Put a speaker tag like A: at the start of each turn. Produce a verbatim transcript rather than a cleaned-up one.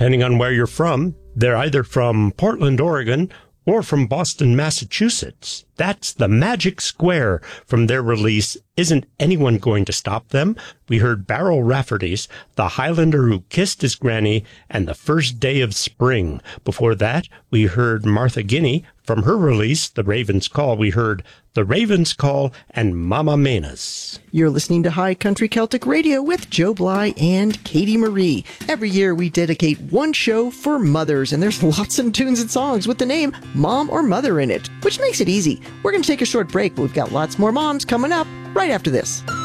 A: depending on where you're from. They're either from Portland, Oregon, or from Boston, Massachusetts. That's The Magic Square from their release, Isn't Anyone Going to Stop Them? We heard Beryl Rafferty's The Highlander Who Kissed His Granny and The First Day of Spring. Before that, we heard Martha Guinea. From her release, The Raven's Call, we heard The Raven's Call and Mama Manas.
B: You're listening to High Country Celtic Radio with Joe Bly and Katie Marie. Every year we dedicate one show for mothers, and there's lots of tunes and songs with the name Mom or Mother in it, which makes it easy. We're going to take a short break, but we've got lots more moms coming up right after this.